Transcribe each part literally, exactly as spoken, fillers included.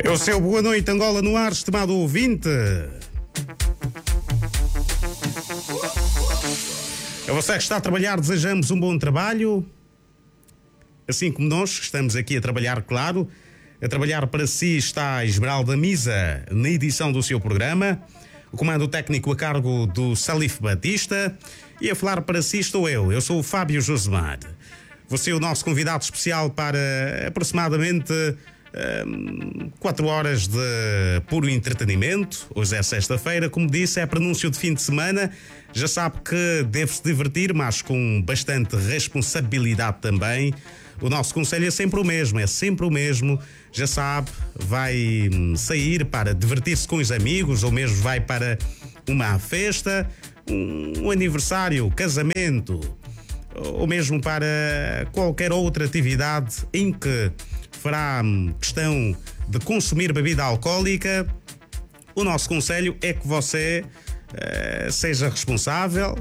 É o seu Boa Noite Angola no ar, estimado ouvinte. A você que está a trabalhar, desejamos um bom trabalho. Assim como nós, que estamos aqui a trabalhar, claro. A trabalhar para si está a Esmeralda Misa, na edição do seu programa. O comando técnico a cargo do Salif Batista. E a falar para si estou eu, eu sou o Fábio Josemar. Você é o nosso convidado especial para aproximadamente um, quatro horas de puro entretenimento. Hoje é sexta-feira, como disse, é prenúncio de fim de semana. Já sabe que deve-se divertir, mas com bastante responsabilidade também. O nosso conselho é sempre o mesmo, é sempre o mesmo. Já sabe, vai sair para divertir-se com os amigos ou mesmo vai para uma festa, um, um aniversário, casamento ou mesmo para qualquer outra atividade em que fará questão de consumir bebida alcoólica. O nosso conselho é que você uh, seja responsável.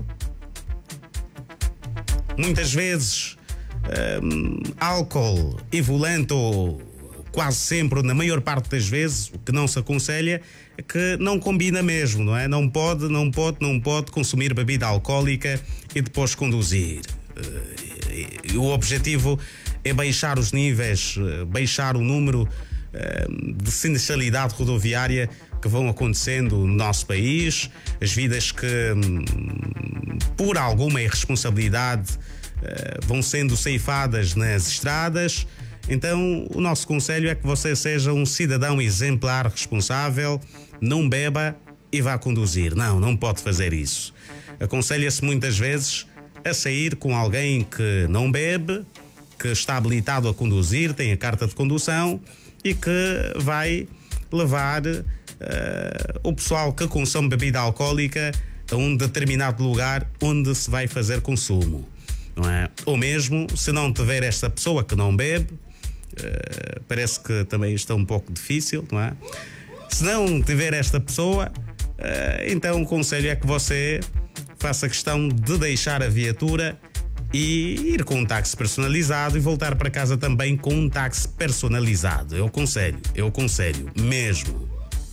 Muitas vezes Um, álcool e volante, ou quase sempre, ou na maior parte das vezes, o que não se aconselha é que não combina mesmo, não é? Não pode, não pode, não pode consumir bebida alcoólica e depois conduzir. Uh, e o objetivo é baixar os níveis, uh, baixar o número uh, de sinistralidade rodoviária que vão acontecendo no nosso país, as vidas que, um, por alguma irresponsabilidade, Uh, vão sendo ceifadas nas estradas. Então o nosso conselho é que você seja um cidadão exemplar, responsável, não beba e vá conduzir. Não, não pode fazer isso. Aconselha-se muitas vezes a sair com alguém que não bebe, que está habilitado a conduzir, tem a carta de condução e que vai levar uh, o pessoal que consome bebida alcoólica a um determinado lugar onde se vai fazer consumo. Não é? Ou mesmo, se não tiver esta pessoa que não bebe, uh, parece que também está um pouco difícil, não é? Se não tiver esta pessoa, uh, então o conselho é que você faça questão de deixar a viatura e ir com um táxi personalizado e voltar para casa também com um táxi personalizado. Eu aconselho, eu aconselho mesmo.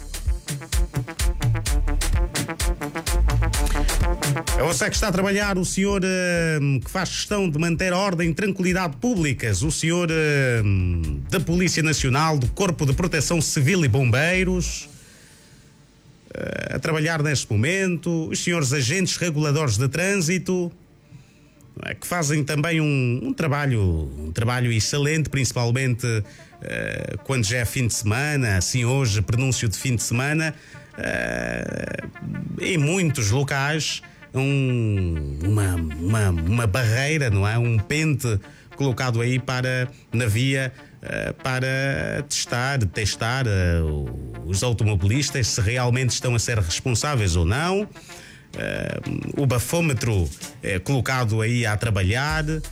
É você que está a trabalhar, o senhor uh, que faz questão de manter a ordem e tranquilidade públicas, o senhor uh, da Polícia Nacional, do Corpo de Proteção Civil e Bombeiros, uh, a trabalhar neste momento, os senhores agentes reguladores de trânsito, uh, que fazem também um, um trabalho, um trabalho excelente, principalmente uh, quando já é fim de semana, assim hoje, prenúncio de fim de semana, uh, em muitos locais. Um, uma, uma, uma barreira, não é? Um pente colocado aí para, na via uh, para testar, testar uh, os automobilistas se realmente estão a ser responsáveis ou não. Uh, o bafômetro é colocado aí a trabalhar. Uh,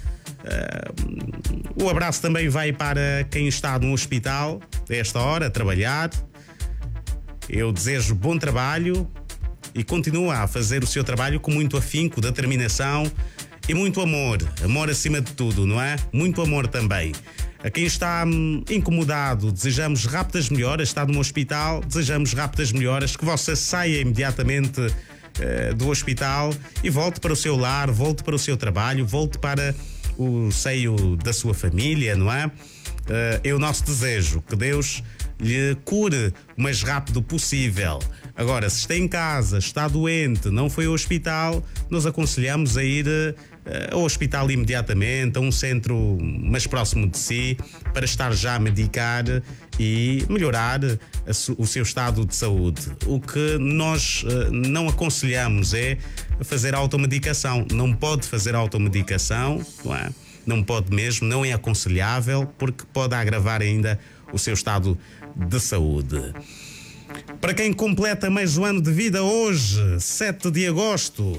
o abraço também vai para quem está no hospital a esta hora a trabalhar. Eu desejo bom trabalho e continua a fazer o seu trabalho com muito afinco, determinação e muito amor. Amor acima de tudo, não é? Muito amor também. A quem está hum, incomodado, desejamos rápidas melhoras. Está no hospital, desejamos rápidas melhoras. Que você saia imediatamente uh, do hospital e volte para o seu lar, volte para o seu trabalho, volte para o seio da sua família, não é? Uh, é o nosso desejo, que Deus lhe cure o mais rápido possível. Agora, se está em casa, está doente, não foi ao hospital, nós aconselhamos a ir uh, ao hospital imediatamente, a um centro mais próximo de si, para estar já a medicar e melhorar a su- o seu estado de saúde. O que nós uh, não aconselhamos é fazer automedicação. Não pode fazer automedicação, não é? Não pode mesmo, não é aconselhável, porque pode agravar ainda o seu estado de saúde. Para quem completa mais um ano de vida hoje, sete de agosto,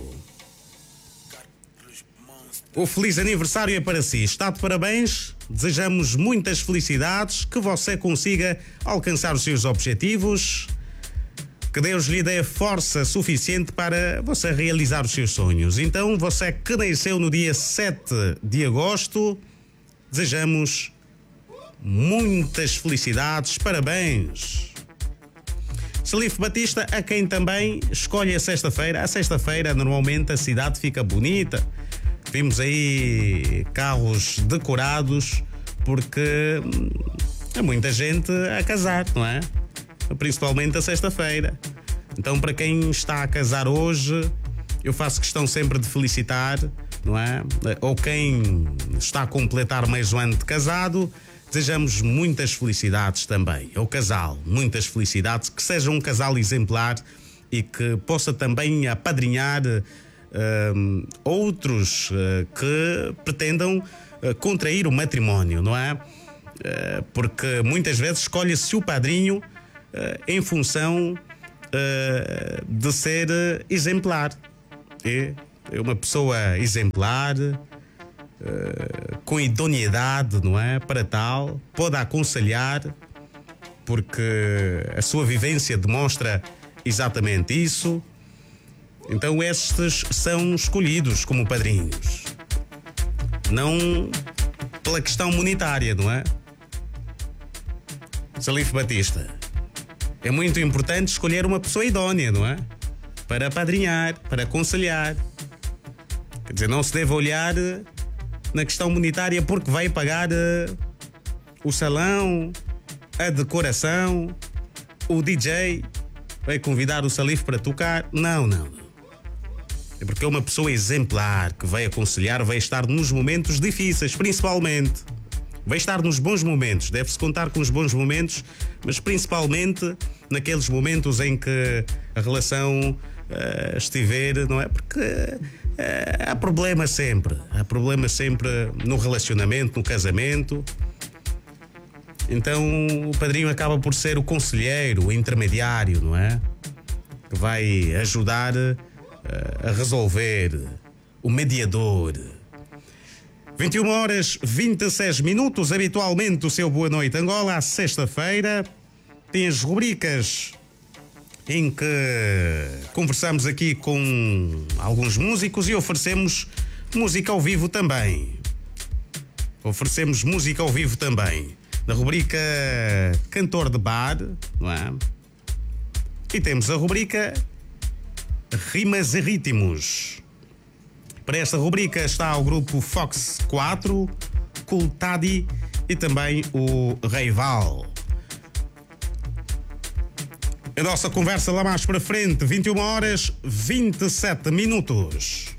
o feliz aniversário é para si. Está de parabéns, desejamos muitas felicidades, que você consiga alcançar os seus objetivos, que Deus lhe dê força suficiente para você realizar os seus sonhos. Então, você que nasceu no dia sete de agosto, desejamos muitas felicidades, parabéns. Salif Batista, a quem também escolhe a sexta-feira. A sexta-feira, normalmente, a cidade fica bonita. Vimos aí carros decorados, porque há muita gente a casar, não é? Principalmente a sexta-feira. Então, para quem está a casar hoje, eu faço questão sempre de felicitar, não é? Ou quem está a completar mais um ano de casado, desejamos muitas felicidades também. Ao casal, muitas felicidades, que seja um casal exemplar e que possa também apadrinhar uh, outros uh, que pretendam uh, contrair o matrimónio, não é? Uh, porque muitas vezes escolhe-se o padrinho uh, em função uh, de ser uh, exemplar. É, é uma pessoa exemplar, uh, com idoneidade, não é? Para tal, pode aconselhar, porque a sua vivência demonstra exatamente isso. Então estes são escolhidos como padrinhos, não pela questão monetária, não é? Salif Batista, é muito importante escolher uma pessoa idónea, não é? Para apadrinhar, para aconselhar. Quer dizer, não se deve olhar na questão monetária porque vai pagar uh, o salão, a decoração, o D J, vai convidar o Salif para tocar. Não, não, não. É porque é uma pessoa exemplar que vai aconselhar, vai estar nos momentos difíceis, principalmente. Vai estar nos bons momentos, deve-se contar com os bons momentos, mas principalmente naqueles momentos em que a relação uh, estiver, não é? Porque uh, há problema sempre, há problema sempre no relacionamento, no casamento. Então o padrinho acaba por ser o conselheiro, o intermediário, não é? Que vai ajudar uh, a resolver, o mediador. vinte e uma horas e vinte e seis minutos, habitualmente o seu Boa Noite Angola, à sexta-feira, tem as rubricas em que conversamos aqui com alguns músicos e oferecemos música ao vivo também. Oferecemos música ao vivo também. Na rubrica Cantor de Bar, não é? E temos a rubrica Rimas e Ritmos. Para esta rubrica está o grupo Fox quatro, Kultadi e também o Reival. A nossa conversa lá mais para frente, vinte e uma horas e vinte e sete minutos.